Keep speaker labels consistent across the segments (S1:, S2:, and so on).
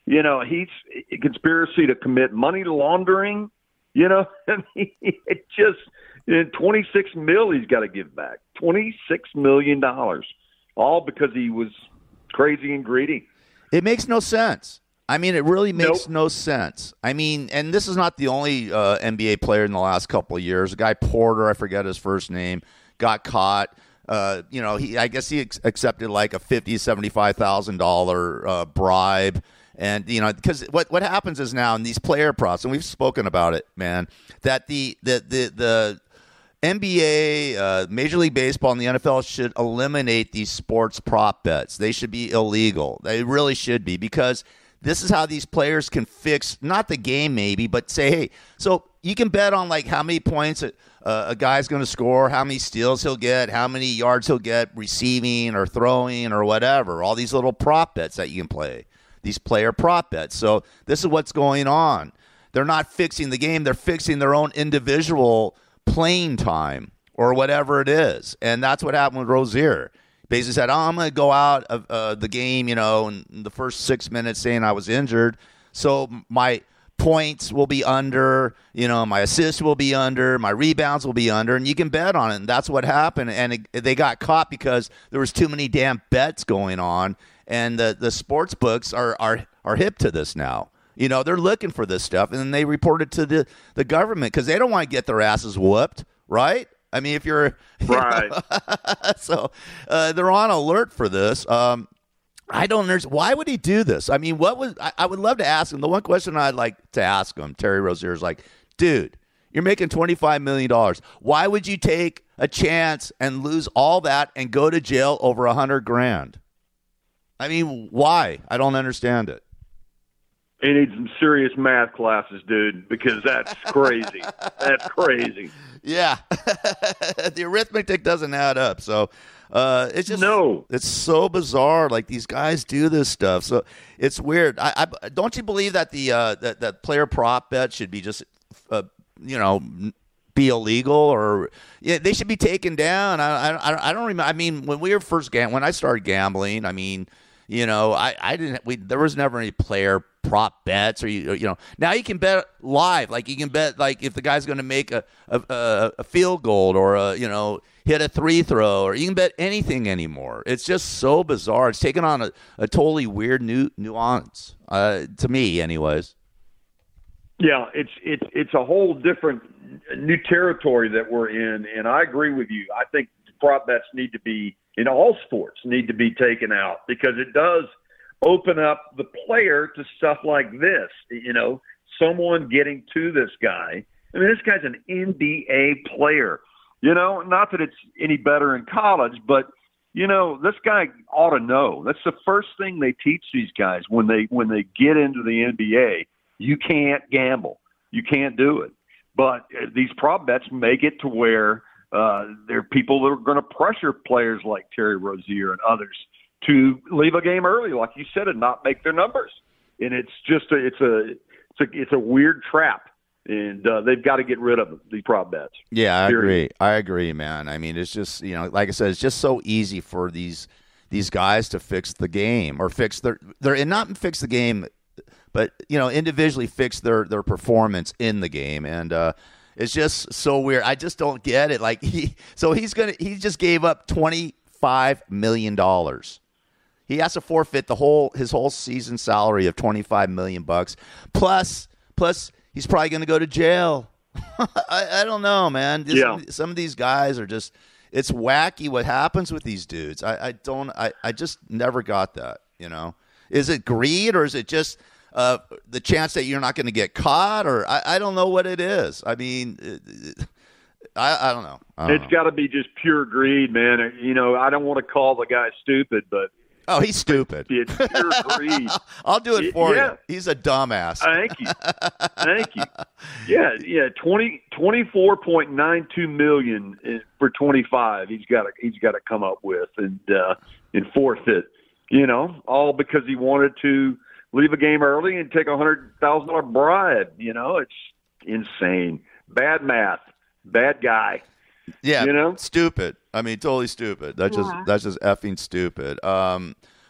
S1: He's a conspiracy to commit money laundering. I mean, it just $26 million he's got to give back. $26 million, all because he was crazy and greedy.
S2: It makes no sense. I mean, it really makes no sense. I mean, and this is not the only NBA player in the last couple of years. A guy Porter, I forget his first name, got caught. I guess he accepted like a $50,000-$75,000 bribe. And, because what happens is now in these player props, and we've spoken about it, man, that the NBA, Major League Baseball, and the NFL should eliminate these sports prop bets. They should be illegal. They really should be, because this is how these players can fix, not the game maybe, but say, hey, so you can bet on like how many points a guy's going to score, how many steals he'll get, how many yards he'll get receiving or throwing or whatever, all these little prop bets that you can play. These player prop bets. So this is what's going on. They're not fixing the game. They're fixing their own individual playing time or whatever it is. And that's what happened with Rozier. Basically said, I'm going to go out of the game, in the first 6 minutes saying I was injured. So my points will be under, my assists will be under, my rebounds will be under, and you can bet on it. And that's what happened. And they got caught because there was too many damn bets going on. And the sports books are hip to this now. They're looking for this stuff, and then they report it to the government because they don't want to get their asses whooped, right? I mean, if you're
S1: right,
S2: so they're on alert for this. I don't understand. Why would he do this? I mean, I would love to ask him. The one question I'd like to ask him, Terry Rozier, is like, dude, you're making $25 million. Why would you take a chance and lose all that and go to jail over $100,000? I mean, why? I don't understand it.
S1: He needs some serious math classes, dude, because that's crazy. That's crazy.
S2: Yeah. The arithmetic doesn't add up. So it's just it's so bizarre. Like, these guys do this stuff. So it's weird. I don't you believe that that player prop bet should be just be illegal, or they should be taken down? I don't remember. I mean, when I started gambling, I mean, I didn't. There was never any player prop bets, or now you can bet live. Like, you can bet like if the guy's going to make a field goal, or hit a free throw, or you can bet anything anymore. It's just so bizarre. It's taken on a totally weird nuance to me, anyways.
S1: Yeah, it's a whole different new territory that we're in, and I agree with you. I think prop bets need to be, in all sports, need to be taken out, because it does open up the player to stuff like this. Someone getting to this guy. I mean, this guy's an NBA player. Not that it's any better in college, but this guy ought to know. That's the first thing they teach these guys when they get into the NBA. You can't gamble. You can't do it. But these prop bets make it to where there are people that are going to pressure players like Terry Rozier and others to leave a game early, like you said, and not make their numbers. And it's just it's a weird trap, and they've got to get rid of them, these prop bets.
S2: Yeah, I agree, man. I mean, it's just like I said, it's just so easy for these guys to fix the game, or fix their and not fix the game, but individually fix their performance in the game. And it's just so weird. I just don't get it. Like, he just gave up $25 million. He has to forfeit his whole season salary of $25 million bucks. Plus he's probably going to go to jail. I don't know, man. Some of these guys are just, it's wacky what happens with these dudes. I just never got that. Is it greed, or is it just the chance that you're not going to get caught, or I don't know what it is. I mean, I don't know.
S1: It's got to be just pure greed, man. I don't want to call the guy stupid, but
S2: oh, he's stupid.
S1: It's pure greed.
S2: I'll do it for you. He's a dumbass.
S1: Thank you. Yeah. 24.92 million for 25. He's got to come up with and forfeit. All because he wanted to leave a game early and take $100,000 bribe. It's insane. Bad math. Bad guy.
S2: Yeah, stupid. I mean, totally stupid. That's just effing stupid.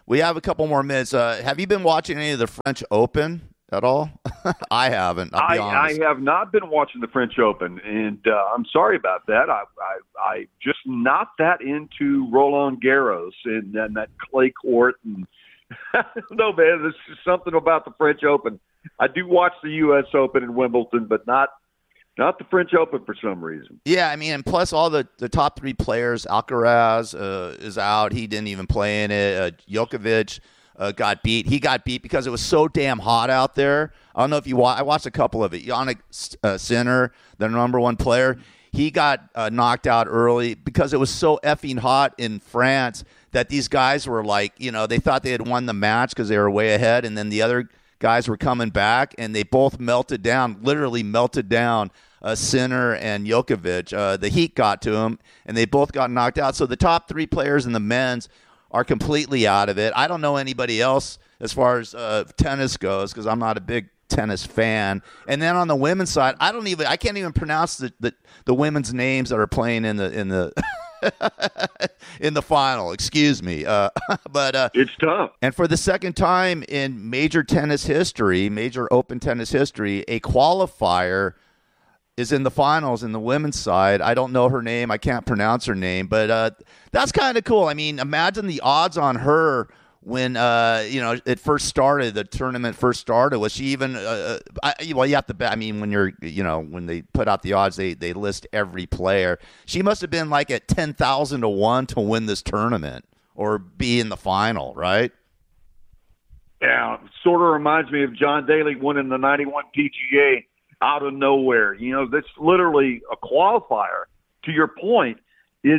S2: We have a couple more minutes. Have you been watching any of the French Open at all? I haven't. I'll be honest.
S1: I have not been watching the French Open, and I'm sorry about that. I just not that into Roland Garros and that clay court. And no, man, there's just something about the French Open. I do watch the U.S. Open and Wimbledon, but not the French Open for some reason.
S2: Yeah, I mean, and plus all the top three players, Alcaraz is out. He didn't even play in it. Djokovic got beat. He got beat because it was so damn hot out there. I don't know if you I watched a couple of it. Yannick Sinner, the number one player, he got knocked out early because it was so effing hot in France that these guys were like, they thought they had won the match because they were way ahead, and then the other guys were coming back, and they both melted down, literally melted down. Sinner and Djokovic. The heat got to them, and they both got knocked out. So the top three players in the men's are completely out of it. I don't know anybody else as far as tennis goes because I'm not a big tennis fan. And then on the women's side, I can't even pronounce the women's names that are playing in the in the final. Excuse me, but
S1: it's tough.
S2: And for the second time in major Open tennis history, a qualifier is in the finals in the women's side. I don't know her name. I can't pronounce her name, but that's kind of cool. I mean, imagine the odds on her when it first started. The tournament first started. Was she even? You have to bet. I mean, when they put out the odds, they list every player. She must have been like at 10,000 to 1 to win this tournament or be in the final, right?
S1: Yeah, sort of reminds me of John Daly winning the '91 PGA. Out of nowhere, that's literally a qualifier. To your point, I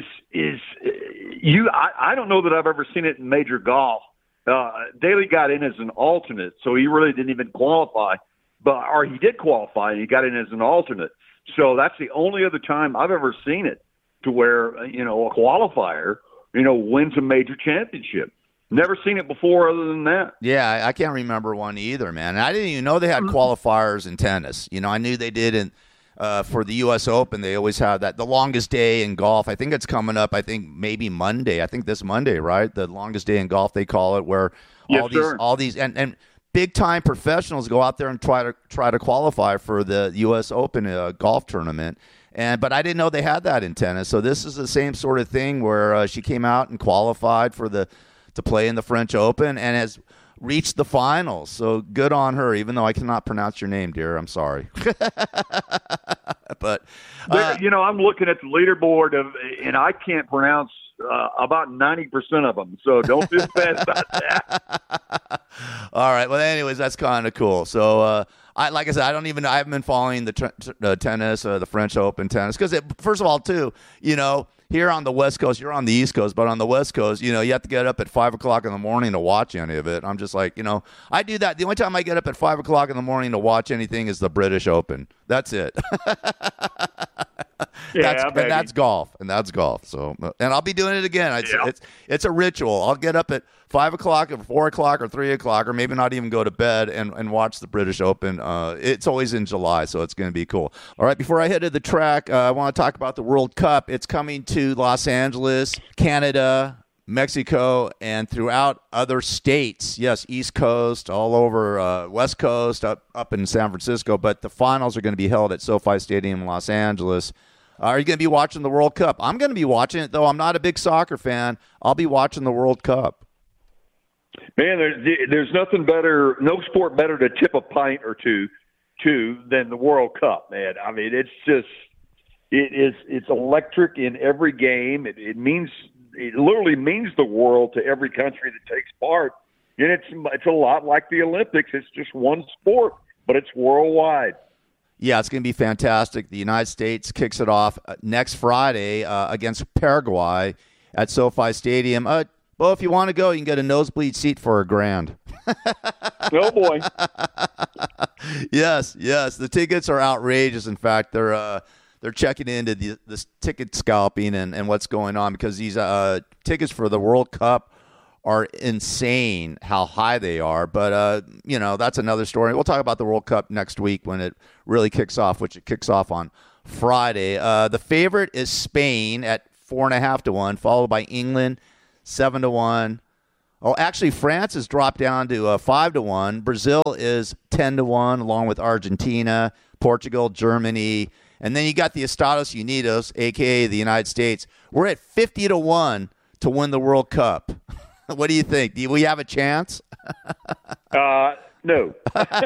S1: don't know that I've ever seen it in major golf. Daly got in as an alternate, so he really didn't even qualify, or he did qualify and he got in as an alternate. So that's the only other time I've ever seen it to where a qualifier wins a major championship. Never seen it before other than that.
S2: Yeah, I can't remember one either, man. And I didn't even know they had qualifiers in tennis. I knew they did for the U.S. Open. They always have that. The longest day in golf, I think it's coming up, maybe Monday. I think this Monday, right? The longest day in golf, they call it, where all these and big-time professionals go out there and try to qualify for the U.S. Open golf tournament. But I didn't know they had that in tennis. So this is the same sort of thing where she came out and qualified to play in the French Open and has reached the finals. So good on her, even though I cannot pronounce your name, dear. I'm sorry. But
S1: I'm looking at the leaderboard and I can't pronounce about 90% of them. So don't feel bad about that.
S2: All right. Well, anyways, that's kind of cool. So like I said, I haven't been following the tennis, the French Open tennis, because first of all, too, here on the West Coast, you're on the East Coast, but on the West Coast, you have to get up at 5 o'clock in the morning to watch any of it. I'm just like, I do that. The only time I get up at 5 o'clock in the morning to watch anything is the British Open. That's it. That's golf. So, and I'll be doing it again. It's a ritual. I'll get up at 5 o'clock or 4 o'clock or 3 o'clock or maybe not even go to bed and watch the British Open. It's always in July, so it's going to be cool. All right, before I head to the track, I want to talk about the World Cup. It's coming to Los Angeles, Canada, Mexico, and throughout other states. Yes, East Coast, all over West Coast, up in San Francisco. But the finals are going to be held at SoFi Stadium in Los Angeles. Are you going to be watching the World Cup? I'm going to be watching it, though I'm not a big soccer fan. I'll be watching the World Cup.
S1: Man, there's nothing better, no sport better to tip a pint or two to than the World Cup, man. I mean, it's electric in every game. It literally means the world to every country that takes part. And it's a lot like the Olympics. It's just one sport, but it's worldwide.
S2: Yeah, it's going to be fantastic. The United States kicks it off next Friday against Paraguay at SoFi Stadium. Well, if you want to go, you can get a nosebleed seat for $1,000.
S1: Oh, boy.
S2: Yes. The tickets are outrageous. In fact, they're checking into this ticket scalping and what's going on because these tickets for the World Cup are insane how high they are. But, that's another story. We'll talk about the World Cup next week when it really kicks off, which it kicks off on Friday. The favorite is Spain at 4.5 to 1, followed by England 7 to 1, Oh, actually, France has dropped down to 5-1. Brazil is 10-1, along with Argentina, Portugal, Germany, and then you got the Estados Unidos, a.k.a. the United States. We're at 50-1 to win the World Cup. What do you think? Do we have a chance?
S1: No.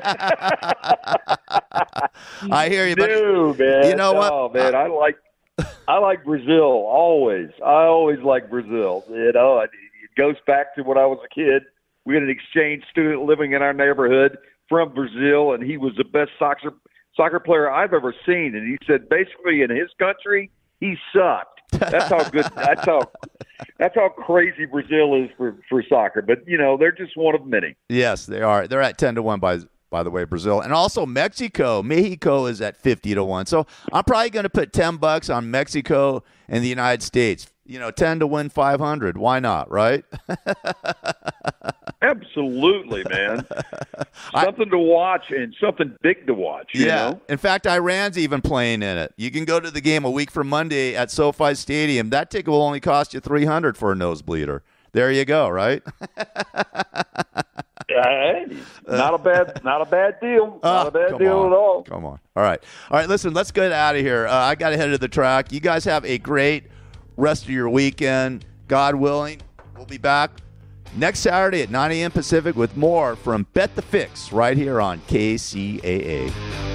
S2: I hear you. But
S1: no, man.
S2: You know what?
S1: Oh, man, I like Brazil always. I always like Brazil. You know, it goes back to when I was a kid. We had an exchange student living in our neighborhood from Brazil, and he was the best soccer player I've ever seen. And he said basically in his country, he sucked. That's how good. That's how crazy Brazil is for soccer. But you know, they're just one of many.
S2: Yes, they are. They're at 10-1 by the way, Brazil, and also Mexico. Mexico is at 50-1. So I'm probably going to put $10 on Mexico and the United States. You know, 10 to win 500. Why not? Right?
S1: Absolutely, man. Something to watch and something big to watch. You know?
S2: In fact, Iran's even playing in it. You can go to the game a week from Monday at SoFi Stadium. That ticket will only cost you $300 for a nosebleeder. There you go. Right?
S1: Hey, not a bad deal. Not a bad deal at all.
S2: Come on. All right. Listen, let's get out of here. I got to head to the track. You guys have a great rest of your weekend. God willing, we'll be back next Saturday at 9 a.m. Pacific with more from Bet the Fix right here on KCAA.